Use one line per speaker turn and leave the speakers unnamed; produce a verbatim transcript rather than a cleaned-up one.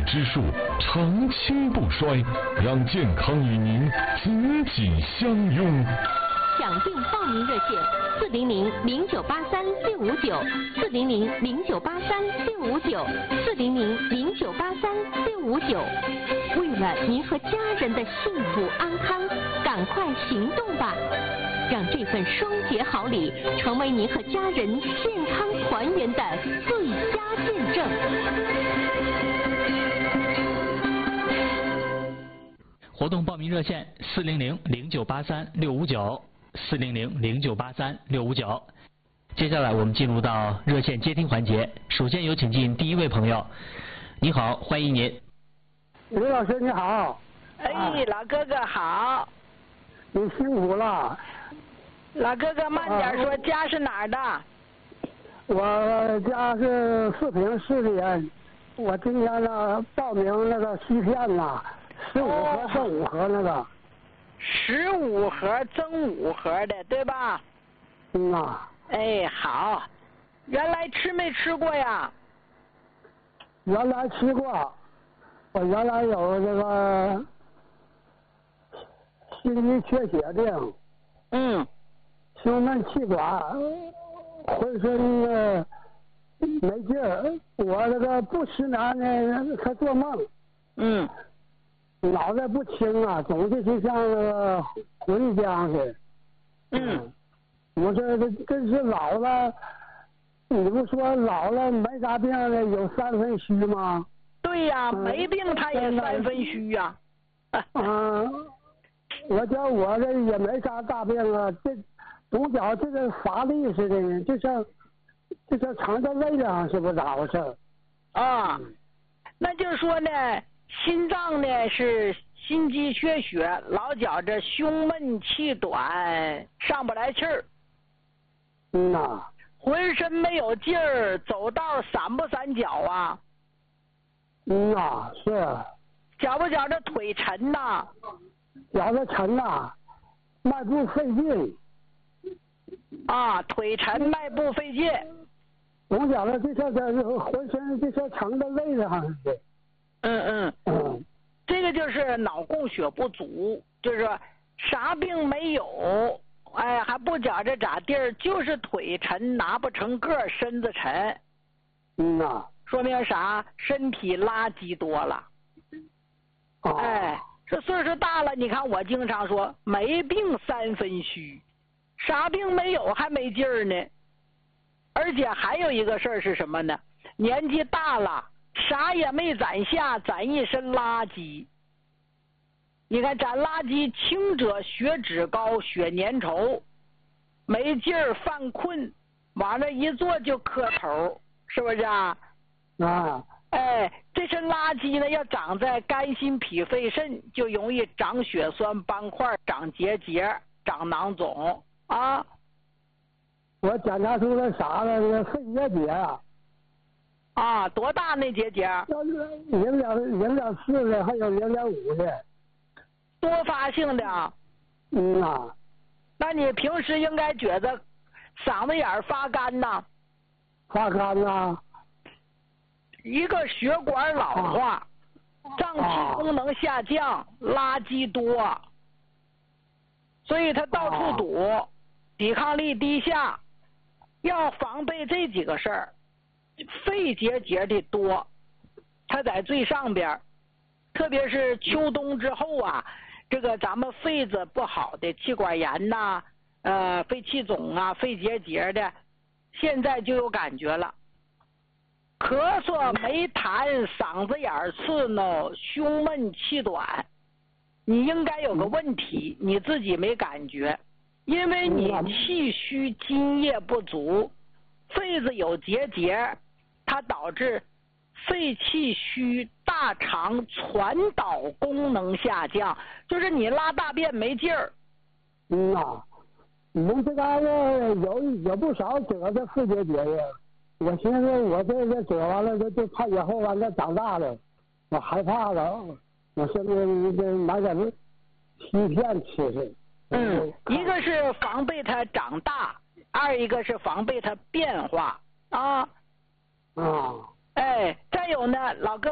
之术，长青不衰，让健康与您紧紧相拥。
抢订报名热线：四零零零九八三六五九，四零零零九八三六五九，四零零零九八三六五九。为了您和家人的幸福安康，赶快行动吧！让这份双节好礼成为您和家人健康团圆的最佳见证。
活动报名热线：四零零零九八三六五九，四零零零九八三六五九。接下来我们进入到热线接听环节，首先有请进第一位朋友。你好，欢迎您。
刘老师你好。
哎，啊、老哥哥好。
你辛苦了。
老哥哥慢点说，啊、家是哪儿的？
我家是四平市的人。我今天呢报名那个西片呐，十五盒赠五盒那个。
十五盒赠五盒的，对吧？
嗯呐。
哎，好。原来吃没吃过呀？
原来吃过。我原来有这个心肌缺血病，
嗯，
胸闷气短，浑身呃没劲儿。我这个不失眠呢，还做梦，
嗯，
脑袋不清啊，总是就像那个浑浆似的。
嗯，
我这这真是老了，你不说老了没啥病的有三分虚吗？
对呀、啊，没病他也三分虚呀、
啊。嗯，我觉我这也没啥大病啊，这总觉这个乏力似的，就像就像肠子累了，是不是咋回事？
啊，那就是说呢，心脏呢是心肌缺血，老觉着胸闷气短，上不来气儿。
嗯呐。
浑身没有劲儿，走道闪不闪脚啊？
嗯呐，是。
觉不觉着腿沉呐？
觉着沉呐，迈步费劲。
啊，腿沉，迈步费劲。
总觉着就像这浑身就像撑着累的，好像是。
嗯嗯。
嗯。
这个就是脑供血不足，就是说啥病没有，哎，还不觉着咋地儿，就是腿沉，拿不成个儿，身子沉。
嗯呐。
说明啥？身体垃圾多了。
哦、
哎，这岁数大了，你看我经常说没病三分虚，啥病没有还没劲儿呢。而且还有一个事儿是什么呢？年纪大了，啥也没攒下，攒一身垃圾。你看攒垃圾，轻者血脂高，血粘稠，没劲儿犯困，往那一坐就磕头，是不是啊？
啊，
哎，这身垃圾呢，要长在肝、心、脾、肺、肾，就容易长血栓、斑块、长结节、长囊肿啊。
我检查出了啥了？那个肺结节啊。
啊，多大那结节？
零点零点四的，还有零点五的。
多发性的。
嗯啊。
那你平时应该觉得嗓子眼儿发干呐？
发干呐。
一个血管老化，
啊、
脏器功能下降，啊、垃圾多，所以它到处堵，啊、抵抗力低下。要防备这几个事儿，肺结节的多，它在最上边，特别是秋冬之后啊，这个咱们肺子不好的气管炎呐、呃肺气肿啊、肺结节的，现在就有感觉了。咳嗽、没痰、嗓子眼儿刺挠、胸闷气短，你应该有个问题，你自己没感觉，因为你气虚津液不足，肺子有结节，它导致肺气虚，大肠传导功能下降，就是你拉大便没劲儿。
嗯呐，你们这嘎达有有不少得这肺结节呀。我寻思我这个折完了，就就怕以后完了长大了，我害怕了，我现在这买点西片吃吃。
嗯，一个是防备它长大，二一个是防备它变化啊。
啊。
哎，再有呢，老哥。